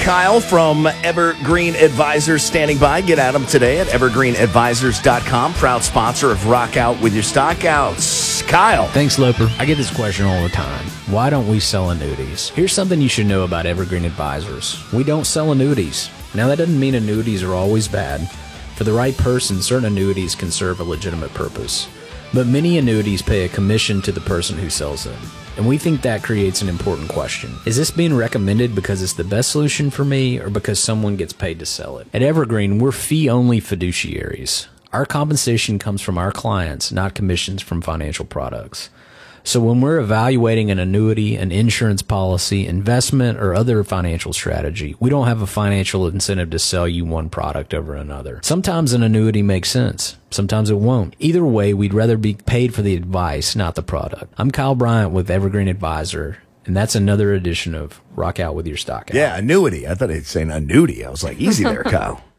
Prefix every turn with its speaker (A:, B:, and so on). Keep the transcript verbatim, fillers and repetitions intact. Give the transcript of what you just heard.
A: Kyle from Evergreen Advisors standing by. Get at him today at evergreen advisors dot com. Proud sponsor of Rock Out with Your Stockouts. Kyle.
B: Thanks, Loper. I get this question all the time. Why don't we sell annuities? Here's something you should know about Evergreen Advisors. We don't sell annuities. Now, that doesn't mean annuities are always bad. For the right person, certain annuities can serve a legitimate purpose. But many annuities pay a commission to the person who sells them. And we think that creates an important question. Is this being recommended because it's the best solution for me or because someone gets paid to sell it? At Evergreen, we're fee-only fiduciaries. Our compensation comes from our clients, not commissions from financial products. So when we're evaluating an annuity, an insurance policy, investment, or other financial strategy, we don't have a financial incentive to sell you one product over another. Sometimes an annuity makes sense. Sometimes it won't. Either way, we'd rather be paid for the advice, not the product. I'm Kyle Bryant with Evergreen Advisor, and that's another edition of Rock Out with Your Stock Out.
A: Yeah, annuity. I thought he'd say an annuity. I was like, easy there, Kyle.